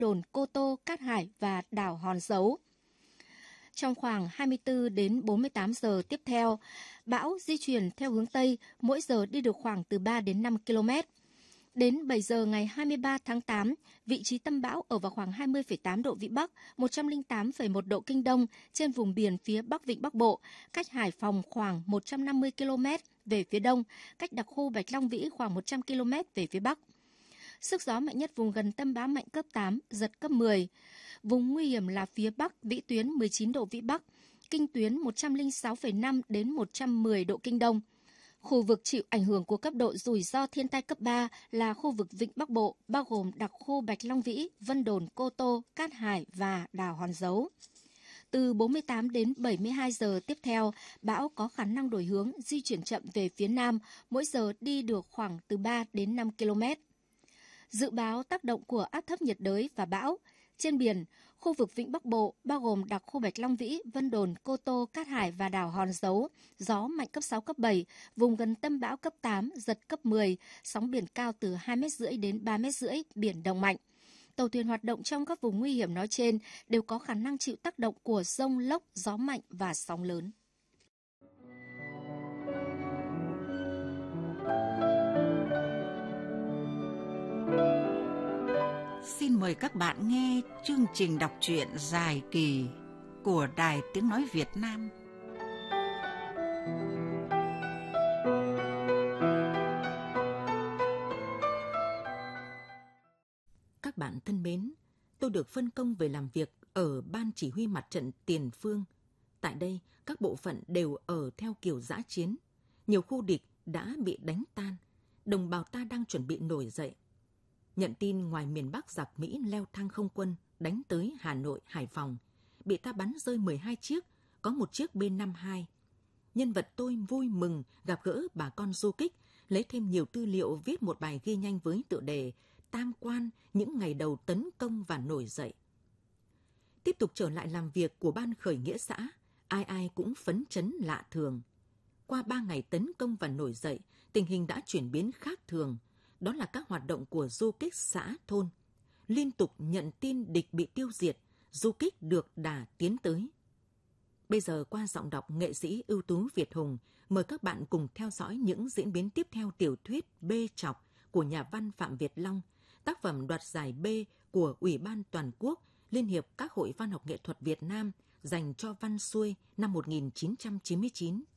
đồn Cô Tô, Cát Hải và đảo Hòn Dấu. Trong khoảng 24 đến 48 giờ tiếp theo, bão di chuyển theo hướng Tây, mỗi giờ đi được khoảng từ 3 đến 5 km. Đến 7 giờ ngày 23 tháng 8, vị trí tâm bão ở vào khoảng 20,8 độ Vĩ Bắc, 108,1 độ Kinh Đông trên vùng biển phía Bắc Vịnh Bắc Bộ, cách Hải Phòng khoảng 150 km về phía đông, cách đặc khu Bạch Long Vĩ khoảng 100 km về phía Bắc. Sức gió mạnh nhất vùng gần tâm bão mạnh cấp 8, giật cấp 10. Vùng nguy hiểm là phía Bắc, vĩ tuyến 19 độ Vĩ Bắc, kinh tuyến 106,5 đến 110 độ Kinh Đông. Khu vực chịu ảnh hưởng của cấp độ rủi ro thiên tai cấp 3 là khu vực Vịnh Bắc Bộ, bao gồm đặc khu Bạch Long Vĩ, Vân Đồn, Cô Tô, Cát Hải và đảo Hòn Dấu. Từ 48 đến 72 giờ tiếp theo, bão có khả năng đổi hướng, di chuyển chậm về phía Nam, mỗi giờ đi được khoảng từ 3 đến 5 km. Dự báo tác động của áp thấp nhiệt đới và bão. Trên biển, khu vực Vịnh Bắc Bộ, bao gồm đặc khu Bạch Long Vĩ, Vân Đồn, Cô Tô, Cát Hải và đảo Hòn Dấu, gió mạnh cấp 6, cấp 7, vùng gần tâm bão cấp 8, giật cấp 10, sóng biển cao từ 2,5 m đến 3,5 m, biển động mạnh. Tàu thuyền hoạt động trong các vùng nguy hiểm nói trên đều có khả năng chịu tác động của dông lốc, gió mạnh và sóng lớn. Xin mời các bạn nghe chương trình đọc truyện dài kỳ của Đài Tiếng Nói Việt Nam. Các bạn thân mến, tôi được phân công về làm việc ở Ban Chỉ huy Mặt trận Tiền Phương. Tại đây, các bộ phận đều ở theo kiểu dã chiến. Nhiều khu địch đã bị đánh tan, đồng bào ta đang chuẩn bị nổi dậy. Nhận tin ngoài miền Bắc giặc Mỹ leo thang không quân đánh tới Hà Nội, Hải Phòng, bị ta bắn rơi 12 chiếc, có một chiếc B-52. Nhân vật tôi vui mừng gặp gỡ bà con du kích, lấy thêm nhiều tư liệu viết một bài ghi nhanh với tựa đề Tam Quan những ngày đầu tấn công và nổi dậy. Tiếp tục trở lại làm việc của Ban Khởi nghĩa xã, ai ai cũng phấn chấn lạ thường. Qua 3 ngày tấn công và nổi dậy, tình hình đã chuyển biến khác thường. Đó là các hoạt động của du kích xã thôn. Liên tục nhận tin địch bị tiêu diệt, du kích được đà tiến tới. Bây giờ qua giọng đọc nghệ sĩ ưu tú Việt Hùng, mời các bạn cùng theo dõi những diễn biến tiếp theo tiểu thuyết B Chọc của nhà văn Phạm Việt Long, tác phẩm đoạt giải B của Ủy ban Toàn quốc Liên hiệp các hội văn học nghệ thuật Việt Nam dành cho văn xuôi năm 1999.